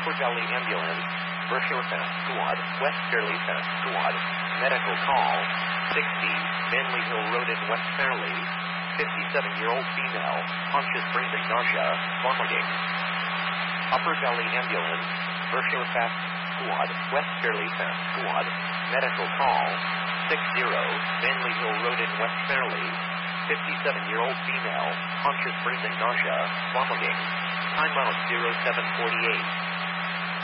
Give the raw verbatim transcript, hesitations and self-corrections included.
Upper Valley Ambulance, Berkshire Fast Squad, West Fairleigh Fast Squad, medical call, sixty, Manley Hill Road in West Fairleigh, fifty-seven-year-old female, conscious breathing, nausea, vomiting. Upper Valley Ambulance, Berkshire Fast Squad, West Fairleigh Fast Squad, medical call, sixty, Manley Hill Road in West Fairleigh, fifty-seven-year-old female, conscious breathing, nausea, vomiting. Time out zero seven forty-eight.